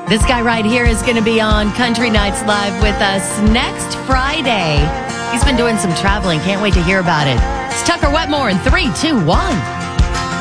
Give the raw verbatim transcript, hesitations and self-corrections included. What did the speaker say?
This guy right here is going to be on Country Nights Live with us next Friday. He's been doing some traveling. Can't wait to hear about it. It's Tucker Wetmore in three, two, one.